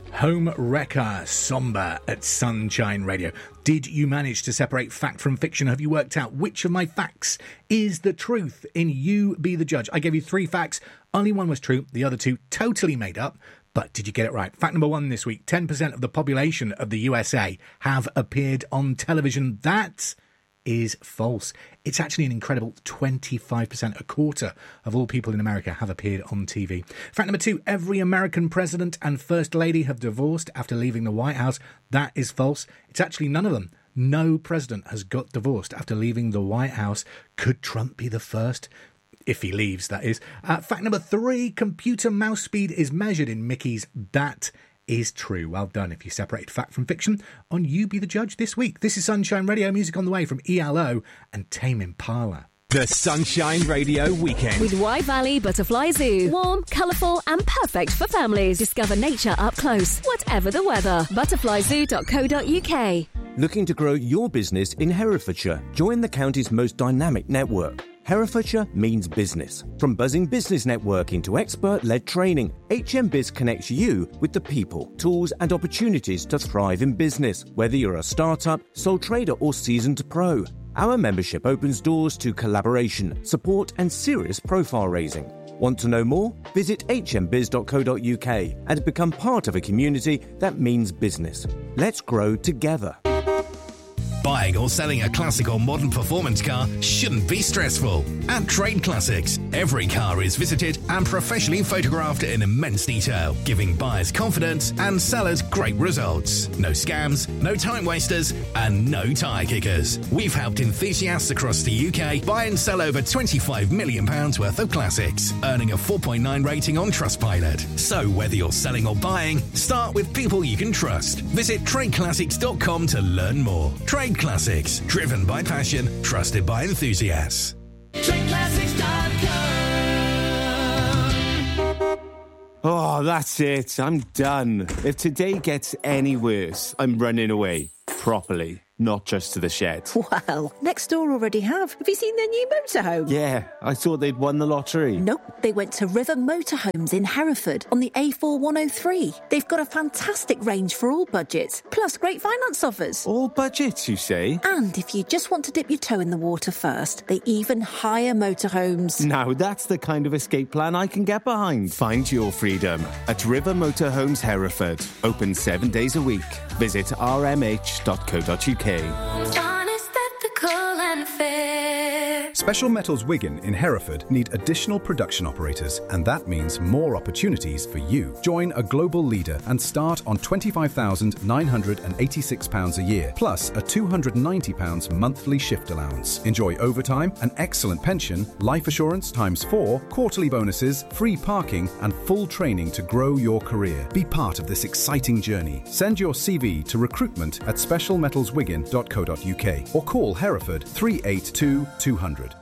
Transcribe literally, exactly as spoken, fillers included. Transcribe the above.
Home Wrecker, somber at Sunshine Radio. Did you manage to separate fact from fiction? Have you worked out which of my facts is the truth in You Be the Judge? I gave you three facts. Only one was true. The other two totally made up. But did you get it right? Fact number one this week. ten percent of the population of the U S A have appeared on television. That is false. It's actually an incredible twenty-five percent. A quarter of all people in America have appeared on T V. Fact number two, every American president and first lady have divorced after leaving the White House. That is false. It's actually none of them. No president has got divorced after leaving the White House. Could Trump be the first? If he leaves, that is. Uh, fact number three, computer mouse speed is measured in Mickeys. That is true. Well done if you separated fact from fiction on You Be the Judge this week. This is Sunshine Radio, music on the way from E L O and Tame Impala. The Sunshine Radio Weekend. With Wye Valley Butterfly Zoo. Warm, colourful and perfect for families. Discover nature up close, whatever the weather. butterfly zoo dot co dot uk. Looking to grow your business in Herefordshire? Join the county's most dynamic network. Herefordshire means business. From buzzing business networking to expert-led training, H M Biz connects you with the people, tools and opportunities to thrive in business, whether you're a startup, sole trader or seasoned pro. Our membership opens doors to collaboration, support and serious profile raising. Want to know more? Visit h m biz dot co dot uk and become part of a community that means business. Let's grow together. Buying or selling a classic or modern performance car shouldn't be stressful. At Trade Classics, every car is visited and professionally photographed in immense detail, giving buyers confidence and sellers great results. No scams, no time wasters, and no tyre kickers. We've helped enthusiasts across the U K buy and sell over twenty-five million pounds worth of classics, earning a four point nine rating on Trustpilot. So whether you're selling or buying, start with people you can trust. Visit trade classics dot com to learn more. Trade Classics, driven by passion, trusted by enthusiasts. trade classics dot com. Oh, that's it. I'm done. If today gets any worse, I'm running away. Properly. Not just to the shed. Well, next door already have. Have you seen their new motorhome? Yeah, I thought they'd won the lottery. Nope, they went to River Motorhomes in Hereford on the A four one oh three. They've got a fantastic range for all budgets, plus great finance offers. All budgets, you say? And if you just want to dip your toe in the water first, they even hire motorhomes. Now that's the kind of escape plan I can get behind. Find your freedom at River Motorhomes Hereford. Open seven days a week. Visit r m h dot co dot uk. Honest, ethical and fair. Special Metals Wigan in Hereford need additional production operators, and that means more opportunities for you. Join a global leader and start on twenty-five thousand nine hundred eighty-six pounds a year, plus a two hundred ninety pounds monthly shift allowance. Enjoy overtime, an excellent pension, life assurance times four, quarterly bonuses, free parking, and full training to grow your career. Be part of this exciting journey. Send your C V to recruitment at special metals wigan dot co dot uk or call Hereford three eight two two hundred.